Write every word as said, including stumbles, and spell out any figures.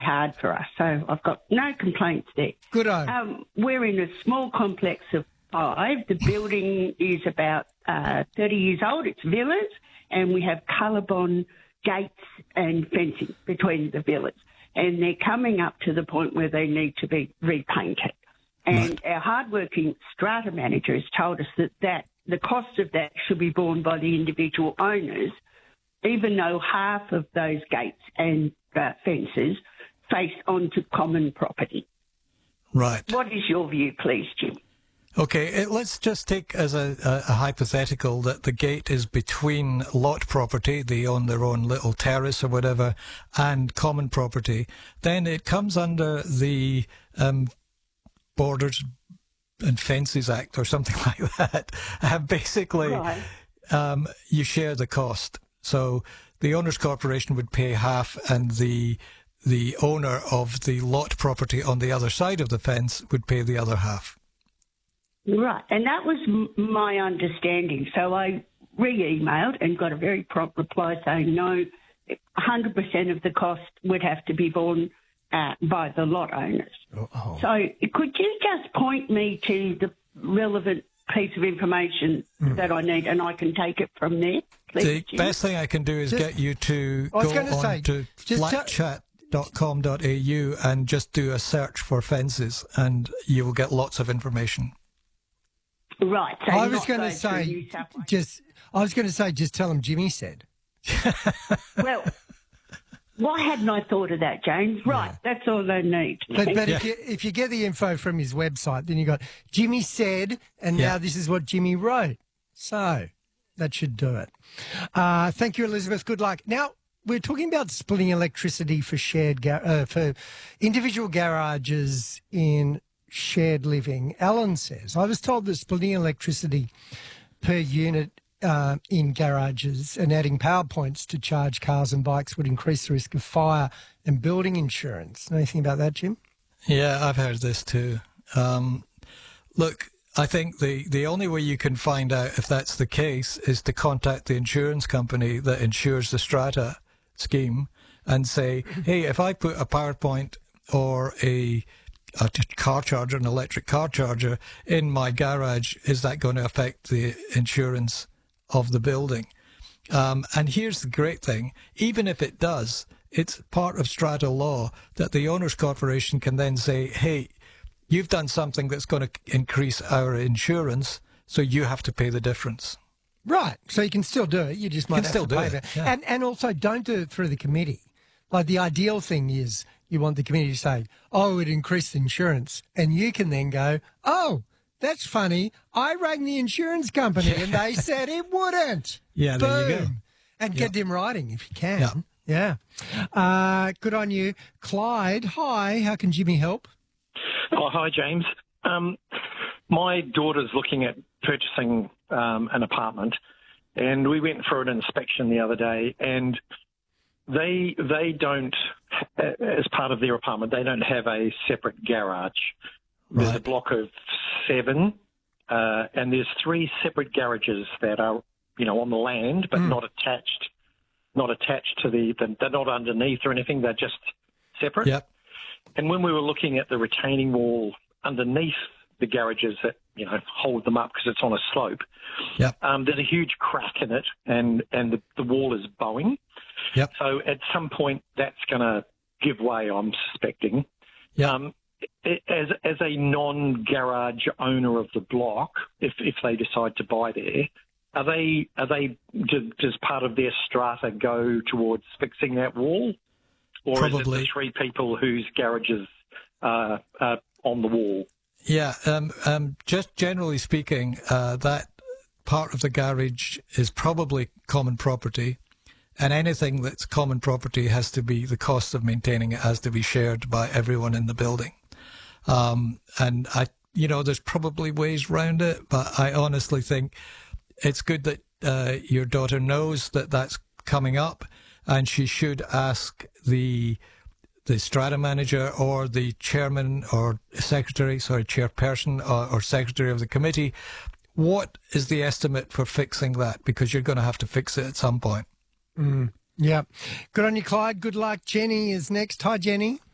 hard for us. So I've got no complaints there. Good on. Um, we're in a small complex of five. The building is about uh, thirty years old. It's villas, and we have COLORBOND gates and fencing between the villas. And they're coming up to the point where they need to be repainted. And right. our hardworking strata manager has told us that, that the cost of that should be borne by the individual owners, even though half of those gates and uh, fences face onto common property. Right. What is your view, please, Jim? Okay, it, let's just take as a, a, a hypothetical that the gate is between lot property, they own their own little terrace or whatever, and common property. Then it comes under the um, Borders and Fences Act or something like that. And basically, right. um, you share the cost. So the Owners Corporation would pay half, and the the owner of the lot property on the other side of the fence would pay the other half. Right, and that was m- my understanding. So I re-emailed and got a very prompt reply saying no, one hundred percent of the cost would have to be borne uh, by the lot owners. Oh. So could you just point me to the relevant piece of information mm. that I need, and I can take it from there, please, The Jim? best thing I can do is just, get you to go on say, to flat chat dot com dot a u and just do a search for fences, and you will get lots of information. Right. So I was going to say, just I was going to say, just tell them Jimmy said. Well, why hadn't I thought of that, James? Right, yeah. That's all they need. But, but yeah. if you if you get the info from his website, then you got Jimmy said, and yeah. now this is what Jimmy wrote. So that should do it. Uh, thank you, Elizabeth. Good luck. Now we're talking about splitting electricity for shared gar- uh, for individual garages in shared living. Alan says, I was told that splitting electricity per unit uh, in garages and adding power points to charge cars and bikes would increase the risk of fire and building insurance. Know anything about that, Jim? Yeah, I've heard this too. Um, look, I think the, the only way you can find out if that's the case is to contact the insurance company that insures the strata scheme and say, hey, if I put a power point or a a car charger, an electric car charger in my garage, is that going to affect the insurance of the building? Um, and here's the great thing. Even if it does, it's part of strata law that the Owners Corporation can then say, hey, you've done something that's going to increase our insurance, so you have to pay the difference. Right. So you can still do it. You just might you can have still to do pay it. that. Yeah. And, and also don't do it through the committee. Like the ideal thing is you want the committee to say, oh, it increased insurance. And you can then go, oh, that's funny. I rang the insurance company yeah. and they said it wouldn't. Yeah, Boom. there you go. And yeah. get them writing if you can. Yeah. yeah. Uh, good on you. Clyde, hi. How can Jimmy help? Oh, hi, James. Um, my daughter's looking at purchasing um, an apartment, and we went for an inspection the other day, and They they don't, as part of their apartment, they don't have a separate garage. Right. There's a block of seven, uh, and there's three separate garages that are, you know, on the land, but mm. not attached, not attached to the, the, they're not underneath or anything. They're just separate. Yep. And when we were looking at the retaining wall underneath the garages that, you know, hold them up because it's on a slope, yep. um, there's a huge crack in it, and and the, the wall is bowing. Yep. So at some point that's going to give way, I'm suspecting. Yep. Um, as as a non-garage owner of the block, if if they decide to buy there, are they are they do, does part of their strata go towards fixing that wall, or Probably. is it the three people whose garages are, are on the wall? Yeah. Um, um, just generally speaking, uh, that part of the garage is probably common property. And anything that's common property has to be, the cost of maintaining it has to be shared by everyone in the building. Um, and I, you know, there's probably ways around it, but I honestly think it's good that uh, your daughter knows that that's coming up, and she should ask the the strata manager or the chairman or secretary, sorry, chairperson or, or secretary of the committee, what is the estimate for fixing that? Because you're going to have to fix it at some point. Mm, yeah. Good on you, Clyde. Good luck. Jenny is next. Hi, Jenny.